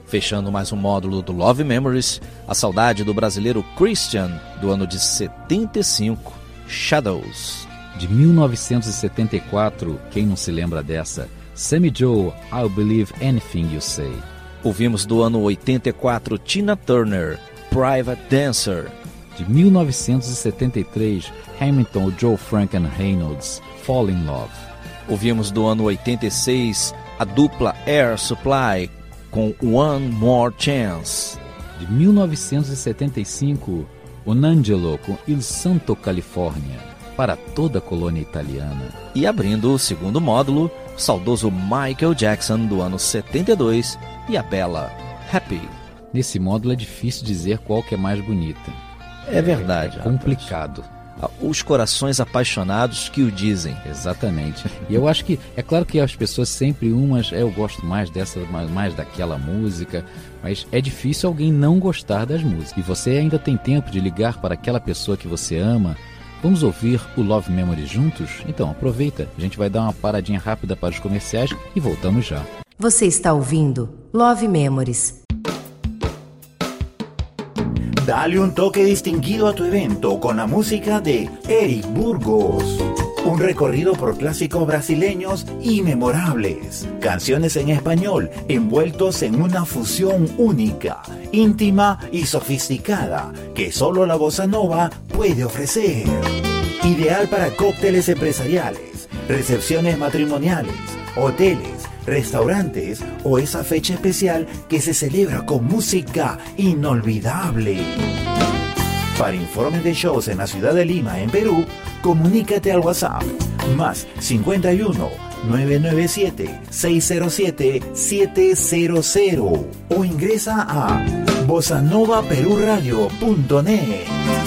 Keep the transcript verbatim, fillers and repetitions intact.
Fechando mais um módulo do Love Memories, a saudade do brasileiro Christian, do ano de setenta e cinco, Shadows. De mil novecentos e setenta e quatro, quem não se lembra dessa? Sammy Joe, I'll Believe Anything You Say. Ouvimos do ano oitenta e quatro, Tina Turner, Private Dancer. De mil novecentos e setenta e três, Hamilton, Joe Frank and Reynolds, Fall in Love. Ouvimos do ano oitenta e seis, a dupla Air Supply, com One More Chance. De mil novecentos e setenta e cinco, o Nangelo com Il Santo California, para toda a colônia italiana. E abrindo o segundo módulo, o saudoso Michael Jackson, do ano setenta e dois, e a bela Happy. Nesse módulo é difícil dizer qual que é mais bonita. É verdade. É complicado. Os corações apaixonados que o dizem. Exatamente. E eu acho que, é claro que as pessoas sempre umas, eu gosto mais dessa, mais, mais daquela música, mas é difícil alguém não gostar das músicas. E você ainda tem tempo de ligar para aquela pessoa que você ama. Vamos ouvir o Love Memory juntos? Então aproveita, a gente vai dar uma paradinha rápida para os comerciais e voltamos já. Você está ouvindo Love Memories. Dale un toque distinguido a tu evento con la música de Eric Burgos. Un recorrido por clásicos brasileños y memorables. Canciones en español envueltos en una fusión única, íntima y sofisticada que solo la bossa nova puede ofrecer. Ideal para cócteles empresariales, recepciones matrimoniales, hoteles, restaurantes o esa fecha especial que se celebra con música inolvidable. Para informes de shows en la ciudad de Lima, en Perú, comunícate al WhatsApp más cincuenta y uno, nueve nueve siete, seis cero siete, siete cero cero o ingresa a bossa nova peru radio punto net.